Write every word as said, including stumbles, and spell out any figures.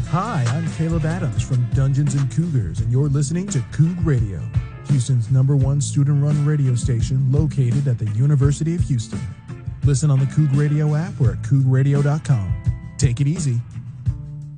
Hi, I'm Caleb Adams from Dungeons and Cougars, and you're listening to Coug Radio, Houston's number one student-run radio station located at the University of Houston. Listen on the Coug Radio app or at coug radio dot com. Take it easy.